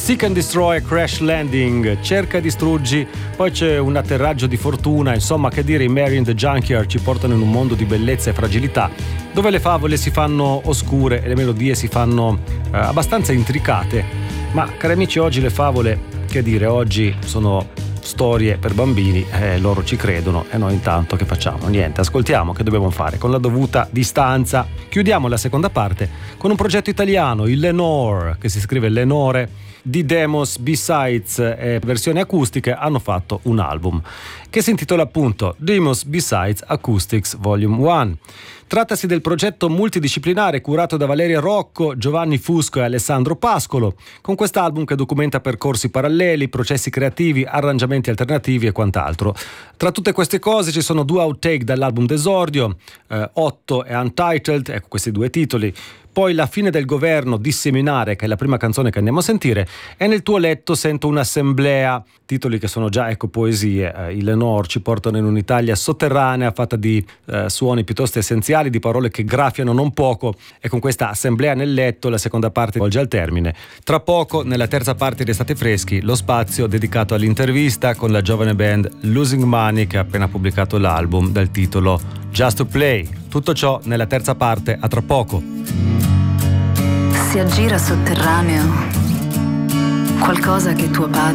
Seek and Destroy, Crash Landing, cerca e distruggi, poi c'è un atterraggio di fortuna, insomma, che dire, i Mary in the Junkyard ci portano in un mondo di bellezza e fragilità, dove le favole si fanno oscure e le melodie si fanno abbastanza intricate. Ma cari amici, oggi le favole, che dire, oggi sono storie per bambini, loro ci credono e noi intanto che facciamo? Niente, ascoltiamo, che dobbiamo fare con la dovuta distanza. Chiudiamo la seconda parte con un progetto italiano, il Lenore, che si scrive Lenore, di demos, B-sides e versioni acustiche. Hanno fatto un album che si intitola appunto Demos, B-sides, Acoustics Volume 1. Trattasi del progetto multidisciplinare curato da Valeria Rocco, Giovanni Fusco e Alessandro Pascolo, con quest'album che documenta percorsi paralleli, processi creativi, arrangiamenti alternativi e quant'altro. Tra tutte queste cose ci sono 2 outtake dall'album d'esordio, 8 e Untitled, ecco questi 2 titoli. Poi La fine del governo di Seminare, che è la prima canzone che andiamo a sentire, e Nel tuo letto sento un'assemblea, titoli che sono già, ecco, poesie. I Lenore ci portano in un'Italia sotterranea fatta di suoni piuttosto essenziali, di parole che graffiano non poco, e con questa assemblea nel letto la seconda parte volge al termine. Tra poco, nella terza parte di Estate Freschi, lo spazio dedicato all'intervista con la giovane band Losing Money, che ha appena pubblicato l'album dal titolo Just to Play. Tutto ciò nella terza parte, a tra poco. Si aggira sotterraneo qualcosa che tuo padre